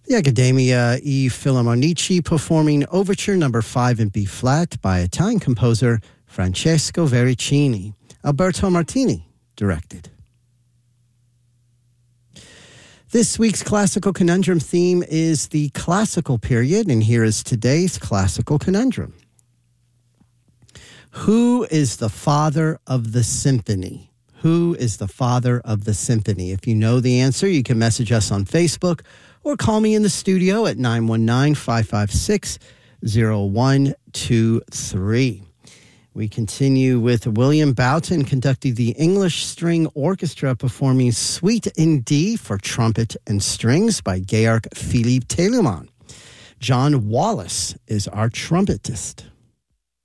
The Accademia e Filarmonici performing Overture No. 5 in B-flat by Italian composer Francesco Vericini. Alberto Martini directed. This week's Classical Conundrum theme is the classical period, and here is today's Classical Conundrum. Who is the father of the symphony? Who is the father of the symphony? If you know the answer, you can message us on Facebook or call me in the studio at 919-556-0123. We continue with William Boughton conducting the English String Orchestra performing Suite in D for trumpet and strings by Georg Philipp Telemann. John Wallace is our trumpetist.